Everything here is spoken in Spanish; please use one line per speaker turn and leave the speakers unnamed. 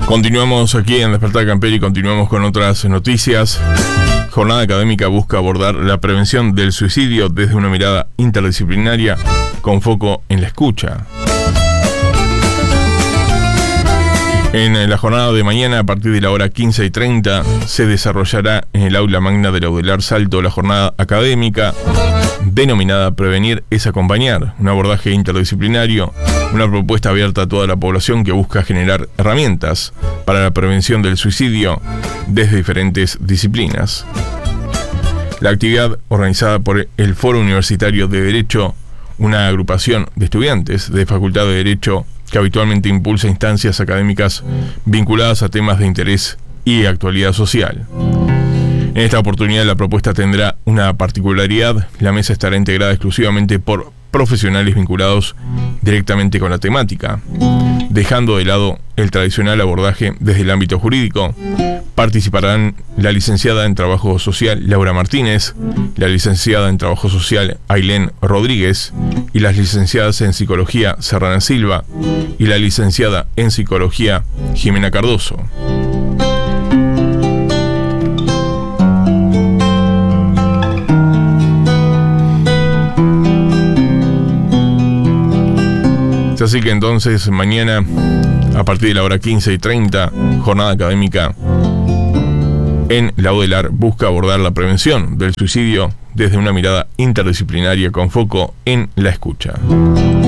Continuamos aquí en Despertar Camperi y continuamos con otras noticias. Jornada académica busca abordar la prevención del suicidio desde una mirada interdisciplinaria con foco en la escucha. En la jornada de mañana, a partir de la hora 15:30, se desarrollará en el aula magna del Audelar Salto la jornada académica denominada Prevenir es Acompañar, un abordaje interdisciplinario, una propuesta abierta a toda la población que busca generar herramientas para la prevención del suicidio desde diferentes disciplinas. La actividad, organizada por el Foro Universitario de Derecho, una agrupación de estudiantes de Facultad de Derecho que habitualmente impulsa instancias académicas vinculadas a temas de interés y actualidad social. En esta oportunidad la propuesta tendrá una particularidad: la mesa estará integrada exclusivamente por profesionales vinculados directamente con la temática, dejando de lado el tradicional abordaje desde el ámbito jurídico. Participarán la licenciada en Trabajo Social Laura Martínez, la licenciada en Trabajo Social Ailén Rodríguez y las licenciadas en Psicología Serrana Silva y la licenciada en Psicología Jimena Cardoso. Así que entonces mañana, a partir de la hora 15:30, jornada académica en la Audelar busca abordar la prevención del suicidio desde una mirada interdisciplinaria con foco en la escucha.